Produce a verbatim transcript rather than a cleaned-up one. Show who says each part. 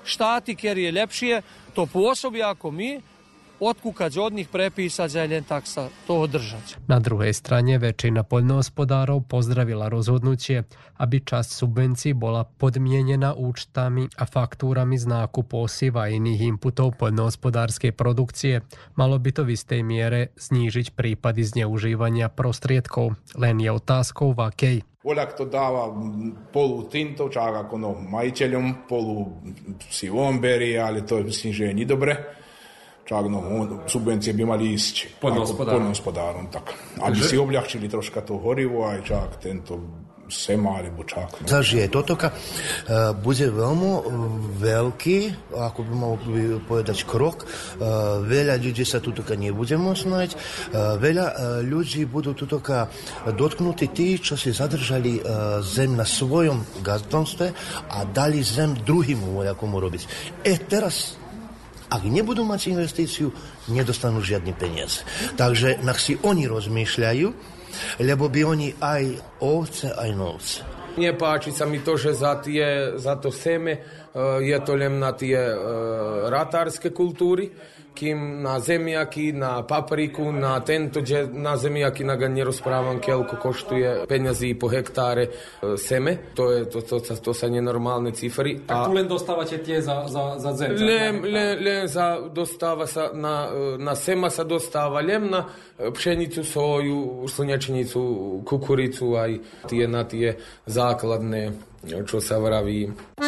Speaker 1: štáty, kjer je lepšie, to pôsobí ako my, odkúkať od nich, prepísať a len tak sa toho držať.
Speaker 2: Na druhej strane väčšina poľnohospodárov pozdravila rozhodnutie, aby časť subvencií bola podmienená účtami a faktúrami z nákupu osiv a iných inputov poľnohospodárskej produkcie. Malo by to v istej miere znížiť prípady zneužívania prostriedkov. Len je otázkou v akej.
Speaker 3: Voľak to dáva polu týmto, čak ako no majiteľom, polu si on berie, ale to myslím, že je ni dobre. Čak no, subvencie by mali ísť poľnohospodárom, tak aby si obľahčili troška to horivo aj čak tento sema alebo čak. No.
Speaker 4: Takže toto bude veľmi veľký, ako by mal povedať, krok. Veľa ľudí sa tu nebude môcť nájsť. Veľa ľudí budú tu dotknutí tí, čo si zadržali zem na svojom gazdonstve a dali zem druhým voľakom robiť. E teraz ak nebudú mať investíciu, nedostanú žiadne peniaze. Takže nech si oni rozmýšľajú, lebo by oni aj ovce, aj novce.
Speaker 5: Nepáči sa mi to, že za, tie, za to seme je to len na tie ratárske kultúry, kým na zemiaky, na papriku, na tento, že na zemiaky na ga nerozprávam, koľko koštuje peňazí po hektáre seme. To, je, to, to, to, to sa nenormálne cifry.
Speaker 6: Tak tu len dostávate tie za, za, za zem?
Speaker 5: Len, len, len za, dostáva sa na, na sema sa dostáva len na pšenicu, soju, slnečnicu, kukuricu, aj tie na tie základné, čo sa vraví.